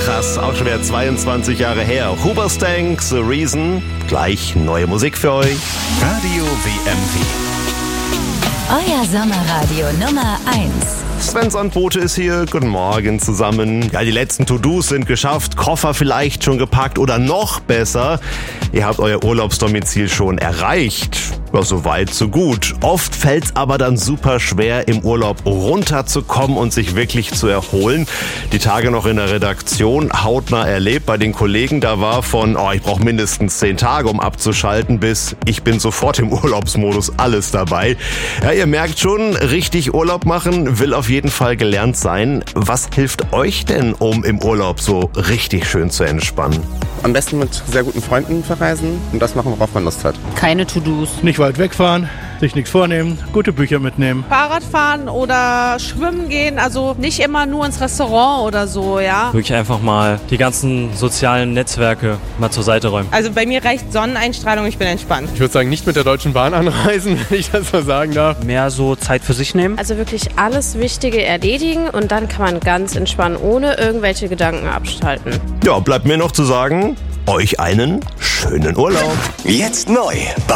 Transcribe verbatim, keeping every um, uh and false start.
krass, auch schon wieder zweiundzwanzig Jahre her. Hoobastank, The Reason. Gleich neue Musik für euch. Radio W M W. Euer Sommerradio Nummer eins. Sven Sandbote ist hier. Guten Morgen zusammen. Ja, die letzten To-Dos sind geschafft. Koffer vielleicht schon gepackt oder noch besser, ihr habt euer Urlaubsdomizil schon erreicht. Ja, so weit, so gut. Oft fällt's aber dann super schwer, im Urlaub runterzukommen und sich wirklich zu erholen. Die Tage noch in der Redaktion hautnah erlebt bei den Kollegen. Da war von, oh, ich brauche mindestens zehn Tage, um abzuschalten, bis ich bin sofort im Urlaubsmodus, alles dabei. Ja, ihr merkt schon, richtig Urlaub machen will auf jeden Fall gelernt sein. Was hilft euch denn, um im Urlaub so richtig schön zu entspannen? Am besten mit sehr guten Freunden verreisen und das machen, worauf man Lust hat. Keine To-Dos. Nicht weit wegfahren, sich nichts vornehmen, gute Bücher mitnehmen. Fahrrad fahren oder schwimmen gehen, also nicht immer nur ins Restaurant oder so, ja. Wirklich einfach mal die ganzen sozialen Netzwerke mal zur Seite räumen. Also bei mir reicht Sonneneinstrahlung, ich bin entspannt. Ich würde sagen, nicht mit der Deutschen Bahn anreisen, wenn ich das mal sagen darf. Mehr so Zeit für sich nehmen. Also wirklich alles Wichtige erledigen und dann kann man ganz entspannen, ohne irgendwelche Gedanken abschalten. Ja, bleibt mir noch zu sagen, euch einen schönen Urlaub. Jetzt neu.